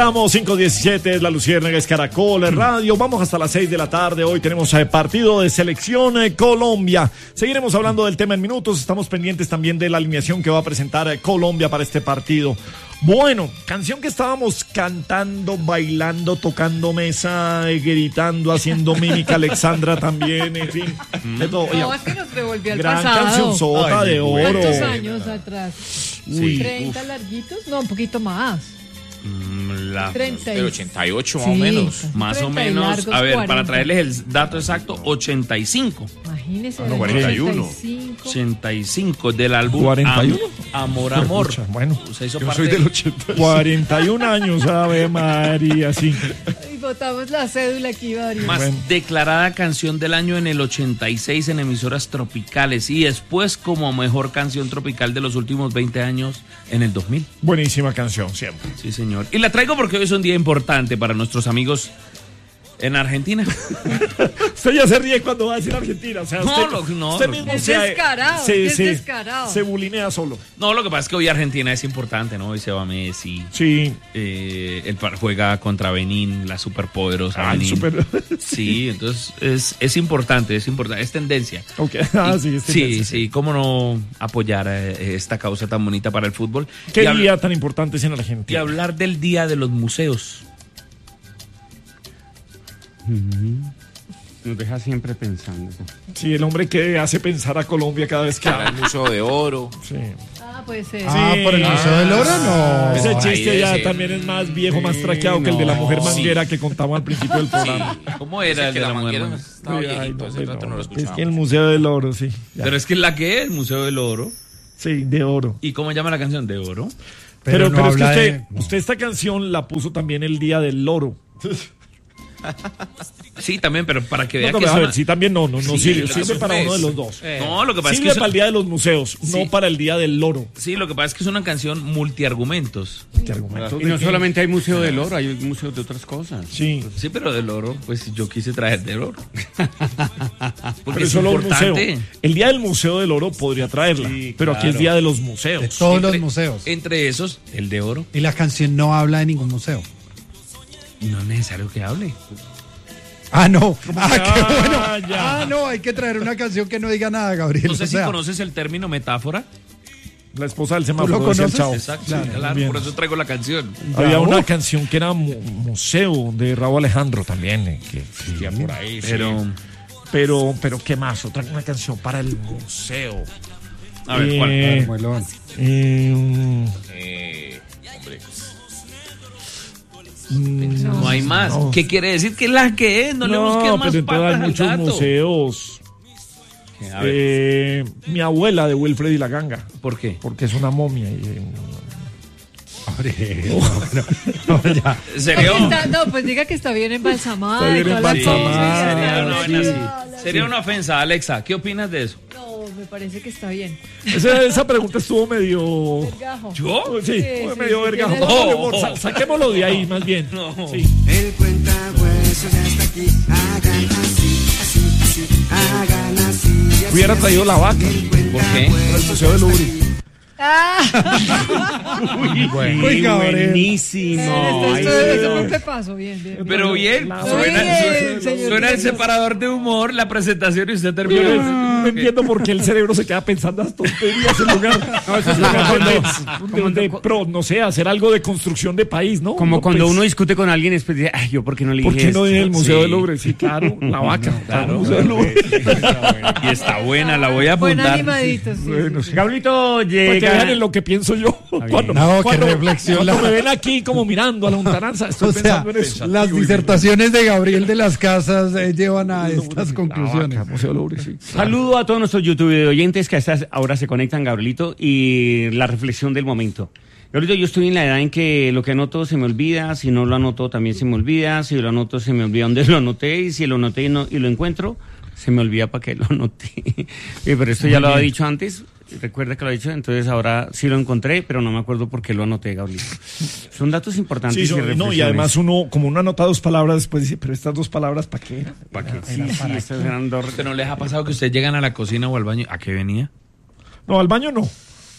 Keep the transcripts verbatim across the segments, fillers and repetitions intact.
Estamos cinco diecisiete, es la Luciérnaga, es Caracol Radio. Vamos hasta las seis de la tarde. Hoy tenemos eh, partido de selección eh, Colombia. Seguiremos hablando del tema en minutos. Estamos pendientes también de la alineación que va a presentar eh, Colombia para este partido. Bueno, canción que estábamos cantando, bailando, tocando mesa, eh, gritando, haciendo mímica. Alexandra también, en fin. De todo. No, Oye, es que nos revolvió al gran pasado. canción sota de oro. ¿Cuántos años atrás? Uy, ¿treinta uf. larguitos? No, un poquito más. La, treinta y- el ochenta y ocho más Sí, o menos. casi Más o treinta y menos. largos, A ver, para cuarenta. traerles el dato exacto, ochenta y cinco. Imagínese. Ah, no, del cuarenta y uno. ochenta y cinco. ochenta y cinco del álbum ¿cuarenta y uno? Am- Amor, Amor. Pucha, bueno, Se hizo yo parte soy del ochenta. cuarenta y un años, Ave María, sí. Y botamos la cédula aquí, varios. Más Bueno. declarada canción del año en el ochenta y seis en emisoras tropicales y después como mejor canción tropical de los últimos veinte años en el dos mil. Buenísima canción, siempre. Sí, señor. Y la traigo porque hoy es un día importante para nuestros amigos en Argentina. Usted ya se ríe cuando va a decir Argentina. O sea, No, usted, lo- no, usted lo- mismo Es se, descarado, se, es se- descarado. se bulinea solo. No, lo que pasa es que hoy Argentina es importante, ¿no? Hoy se va Messi. Sí. Eh, el par juega contra Benín, la superpoderosa Ah, el Benín. super- Sí, entonces es, es importante, es importante, es tendencia. Ok. Ah, sí, es sí, tendencia, sí, cómo no apoyar eh, esta causa tan bonita para el fútbol. ¿Qué y, habl- día tan importante es en y Argentina? hablar del Día de los Museos. Nos deja siempre pensando. Sí, el hombre que hace pensar a Colombia cada vez que Ah, habla. el Museo de Oro. Sí. Ah, puede ser. Ah, Sí. por el Museo del Oro, no. Ese Ahí chiste ya ese- también es más viejo, más Sí, traqueado que el de la no. mujer Sí. manguera que contamos al principio del programa. ¿Cómo era el de la mujer? Ay, Estaba no, viejito, hace rato no lo es que escuchábamos. el Museo del Oro, sí. Ya. Pero es que la que es, el Museo del Oro. Sí, de oro. ¿Y cómo llama la canción? ¿De Oro? Pero, Pero no pero es que habla usted, de- no. usted esta canción la puso también el día del loro. Sí, también, pero para que vea No, que a es ver, una- sí, también no, no, no Sí, sirve, la sirve para uno de los sorpresa. dos. No, lo que pasa Sirve es que para es- el día de los museos, Sí. no para el día del loro. Sí, lo que pasa es que es una canción multiargumentos. ¿Qué argumentos Y de no qué? solamente hay Museo del Oro, hay museos de otras cosas. Sí, Sí, pero del oro, pues yo quise traer del oro. Porque pero es solo un museo. importante. El día del Museo del Oro podría traerla, Sí, pero aquí es claro. día de los museos. De todos Entre- los museos. Entre esos, el de oro. Y la canción no habla de ningún museo. No es necesario que hable. Ah, no. Ah, que- qué bueno. Ah, ya. Ah, no, hay que traer una canción que no diga nada, Gabriel. No sé O si sea, conoces el término metáfora. La esposa del ¿Tú semáforo lo decía el conoces? chavo. Exacto, Claro, claro, bien. por eso traigo la canción. Había Bravo. una canción que era mu- Museo de Raúl Alejandro también, eh, que existía por ahí. Pero, sí. Pero, pero, ¿qué más? Otra una canción para el museo. a ver, ¿cuál? Eh, Carmuelón. eh, Eh, hombre, mm, no hay más. no. ¿Qué quiere decir? Que es la que es, no, le busques más pero entonces patas hay al muchos gato. museos. A ver, Eh, mi abuela de Wilfred y la Ganga, ¿por qué? porque es una momia. Y, eh, Gabriel, no, no, ya. ¿En serio? Está- no, pues diga que está bien embalsamada. Está bien y toda la embalsamada. cosa. Sería una, Sí, vaina sí. así. Sería una ofensa, Alexa. ¿Qué opinas de eso? No, me parece que está bien. esa, esa pregunta estuvo medio. Gajo. ¿Yo? Sí, Sí, fue sí, medio sí, verga. tiene- Vamos, Oh, sa- saquémoslo de ahí, más bien. No. Sí. El cuentahuesos ya está aquí, hagan así, así, así, hagan así. así, Hubiera así. traído la vaca ¿Por qué? para el Museo del Louvre. Ah, Uy, Uy, Gabriel. buenísimo. esto, Ay, esto, esto Dios. fue un pepazo, bien, bien. bien. Pero bien, La- suena, Bien, suena- señor suena el Carlos. separador de humor, la presentación y usted Yo termina. no entiendo por qué el cerebro se queda pensando las tonterías en lugar, No, eso es en lugar como de, cuando- de- de pro, no sé, hacer algo de construcción de país, ¿no? Como No, cuando pues, uno discute con alguien y después dice, ay, yo por qué no le ¿por dije qué no esto? en el Museo Sí. del Louvre? Sí, claro, la vaca. Claro, el Museo del Louvre. Y está buena, la voy a Buen apuntar. animadito, sí. Bueno, sí, sí. Gabrielito Para que llega. vean en lo que pienso yo. Cuando, No, qué cuando- reflexión, cuando la- me ven aquí como mirando a la lontananza, estoy O sea, pensando en eso. las disertaciones de Gabriel de las Casas eh, llevan a estas La conclusiones. vaca, Museo del Louvre, sí. Saludo a todos nuestros YouTube oyentes que a estas ahora se conectan, Gabrielito, y la reflexión del momento. Gabrielito, yo estoy en la edad en que lo que anoto se me olvida, si no lo anoto también se me olvida, si lo anoto se me olvida dónde lo anoté, y si lo anoté y, no, y lo encuentro, se me olvida para qué lo anoté. Eh, pero esto ya lo había dicho antes, recuerda que lo he dicho, entonces ahora sí lo encontré, pero no me acuerdo por qué lo anoté, Gabrielito. Son datos importantes. Sí, y son- no, y reflexiones. además uno, como uno anota dos palabras, después dice, pero estas dos palabras, ¿para qué? ¿Para qué? Sí, sí, estas eran dos- ¿Pero no les ha pasado que ustedes llegan a la cocina o al baño? ¿A qué venía? No, al baño no.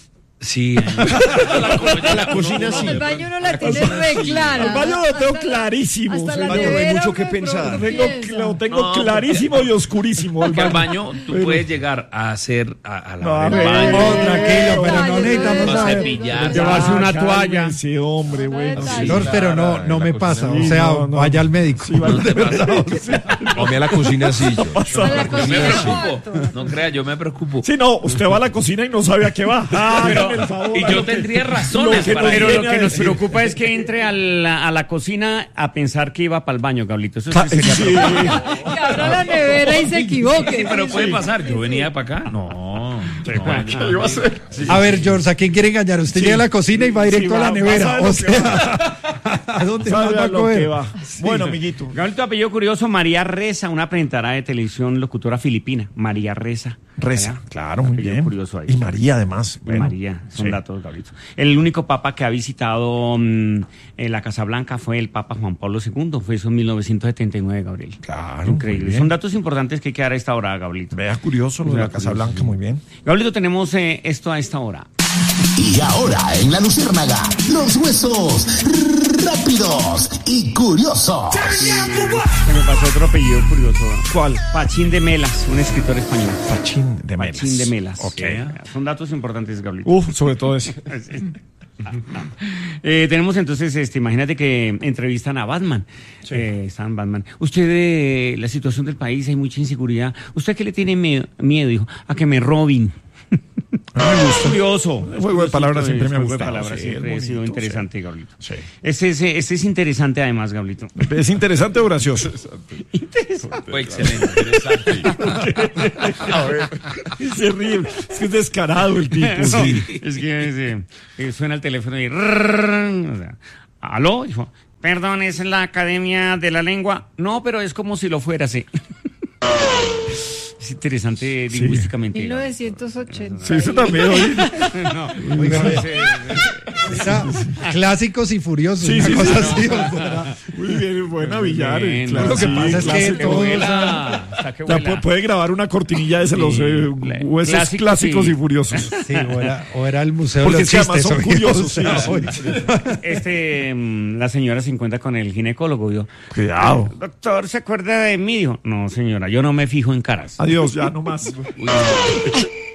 Sí. La, co- la cocina sí. El baño no la tiene re clara. El baño lo tengo Hasta la- clarísimo. hasta sí. la El baño nevera hay mucho uno que de pensar. pronto Tengo, piensa. lo tengo No, clarísimo y oscurísimo. El Porque al baño. baño tú Pero- puedes llegar a hacer a, a No, a lavar el ver. baño. No, tranquilo, pero no necesitamos No saber. cepillar. Llevarse una Ah, toalla. cálmese, hombre, bueno. Detalle. sí. Señor, pero no, no me pasa. Sí, O sea, no, no. vaya al médico. Sí, vale, de verdad. A mí a la cocina sí. Yo. A la Yo me cocina preocupo. cuarto. No crea, yo me preocupo. Sí, no, usted va a la cocina y no sabe a qué va. Ah, hágame el favor, Y a yo lo que- tendría lo razones que para nos Pero viene lo a que nos decir. preocupa es que entre a la, a la cocina a pensar que iba para el baño, Gablito. Eso sí Ah, sería sí. Que abra la nevera y se equivoque. Pero puede pasar, yo venía para acá. No. ¿Qué iba a hacer? A ver, George, ¿a quién quiere engañar? Usted llega a la cocina y va directo Sí, a la va- nevera. va a saber O lo que sea, ¿a dónde más Sabe va a a lo que coger? va. Bueno, amiguito. Gablito, apellido curioso, María Reza, una presentadora de televisión, locutora filipina. María Reza. Reza, Allá. claro, muy Apellido bien. curioso ahí. Y María, además. Y bueno. María, son Sí. datos, Gablito. El único papa que ha visitado mm, en la Casa Blanca fue el Papa Juan Pablo segundo. Fue eso en mil novecientos setenta y nueve, Gabriel. Claro, muy Increíble. bien. Son datos importantes que hay que dar a esta hora, Gablito. Vea, curioso lo de la Vea, Casa curioso, Blanca, sí. muy bien. Gablito, tenemos eh, esto a esta hora. Y ahora en la Luciérnaga, los huesos rápidos y curiosos. Se me pasó otro apellido curioso. ¿Cuál? Pachín de Melas, un escritor español. Pachín de Melas. Pachín de Melas. Ok. Son datos importantes, Gablito. Uf, sobre todo eso. Eh, tenemos entonces, este, imagínate que entrevistan a Batman. Eh, están Batman. Usted, eh, la situación del país, hay mucha inseguridad. ¿Usted qué le tiene me- miedo? Dijo, a que me roben. Me gusta. Curioso. El juego de palabras siempre me ha Juego de gustado, palabras sí, siempre es ha sido bonito, interesante, Gablito. Sí. Este es, eh, este es interesante además, Gablito. ¿Es interesante o gracioso? Fue excelente, interesante. A ver. Se ríe. Es que es descarado el tipo. No, Sí. es que eh, eh, suena el teléfono y... rrrr, o sea, ¿aló? Dijo, perdón, ¿es la Academia de la Lengua? No, pero es como si lo fuera, sí. Es interesante Sí. lingüísticamente. mil novecientos ochenta. Sí, eso también. oye. No, Oiga, no, ve. ese- Era clásicos y furiosos. Sí, una sí, cosa sí. así. o sea. Muy bien, buena Villar. bien, Claro, lo que sí, pasa es que clásico. que todos- vuela, está que O sea, vuela. pu- puede grabar una cortinilla de los Sí, eh, la- huesos clásicos clásicos y- y furiosos. Sí, o era, o era el museo Porque de es los que además chistes. son oye, curiosos, o sea, sí, sí. oye. Este, mm, la señora se encuentra con el ginecólogo. Dijo, Cuidado. doctor, ¿se acuerda de mí? Dijo, no, señora, yo no me fijo en caras. Adiós, ya no más.